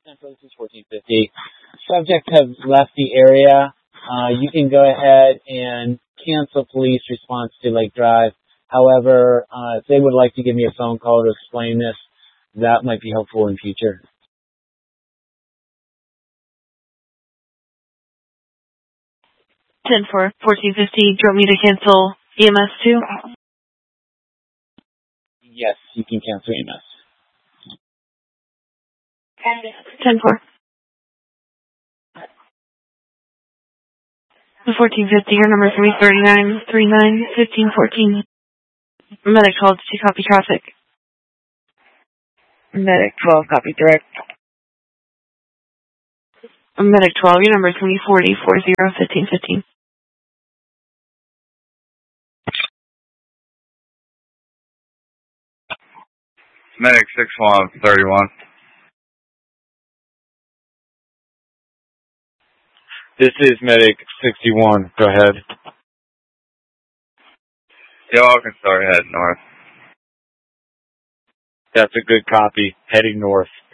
Central, this is 1450. Subjects have left the area. You can go ahead and cancel police response to Lake Drive. However, if they would like to give me a phone call to explain this, that might be helpful in future. 10-4, 1450. Do you want me to cancel EMS too? Yes, you can cancel EMS. 10-4. 1450, your number is going to be 3939-1514. Medic 12, did you copy traffic? Medic 12, copy direct. Medic 12, your number is going to be 4040-1515. Medic 6131. This is Medic 61. Go ahead. Y'all can start heading north. That's a good copy. Heading north.